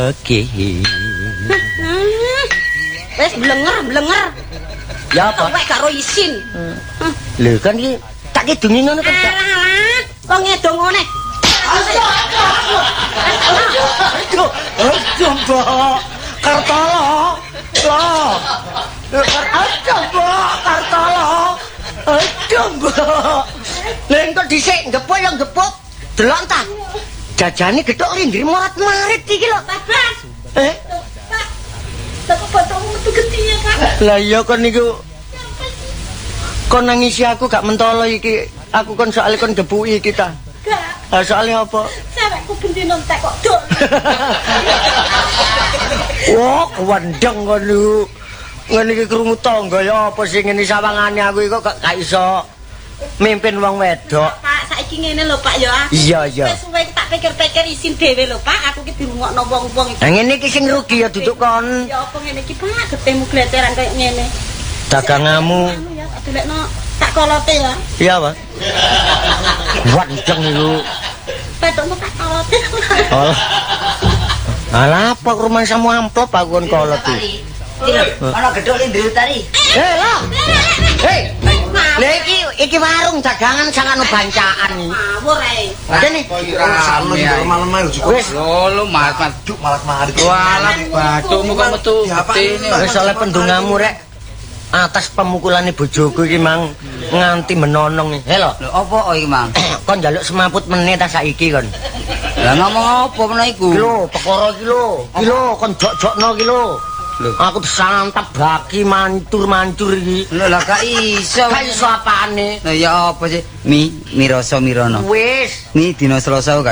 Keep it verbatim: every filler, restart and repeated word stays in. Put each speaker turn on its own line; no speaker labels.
Oke.
Wes blenger, blenger.
Ya apa?
Kok karo isin.
Lho kan iki tak kidungi ngono kan.
Alah, kok ngedong ngene.
Aduh, aduh, Mbak. Kartolo. Loh. Aduh, Mbak, Kartolo. Aduh, Mbak. Lha kok dhisik ngepuk ya ngepuk. Delok ta. Jajane gethuk linggir morat-marit iki lho.
Tabas.
Eh?
Pak. Kok botomu metu gede ya, Kak?
Lah iya kon niku kon nangisi aku gak mentolo iki. Aku kon soal kon gebuki kita.
Gak.
Ah soalnya apa?
Sawekku bendino entek kok dol.
Wah, wandeng kon niku. Ngene iki krungu tangga ya apa sing ngene sawangane aku iki kok gak iso mimpin wong wedok.
Pak, saiki ngene lho, Pak ya.
Iya, iya.
Wis suwe tak pikir-pikir isin dhewe lho, Pak. Aku ki dirungokno wong-wong iki.
Lah ngene iki sing rugi ya duduk kon.
Ya apa ngene iki, Pak? Getemu gleteran kaya ngene.
Dagangamu.
Anu ya, tak delekno tak kolote ya.
Iya, Pak. Wandeng niku.
Petokno tak kolote.
Oh. Alah apa rumah samu amplop aku kon kolot iki.
Ana gedhok lindir tari.
Eh, lah. Hei. Lah iki iki warung dagangan sang anu bancaan iki.
Ngawur ae.
Kene.
Malam-malam juga.
Wis
Lolo mat mat
Duk malat-malat.
walah batumu kok metu getine.
wis oleh pendungamu rek. Atas pemukulane bojoku iki mang nganti menonong iki. Helo.
Lho apa iki, Mang?
Kon njaluk semaput meneh ta saiki kon.
Lah ngomong apa meneh iku?
Ki lho, perkara iki lho. Ki lho kon jok-jokno ki lho. Aku santap bagi mancur-mancur iki.
Lho lah gak iso.
Gak iso apane.
Lah ya apa sih? Mi, miroso mirono.
Wis.
Ni dina Selasa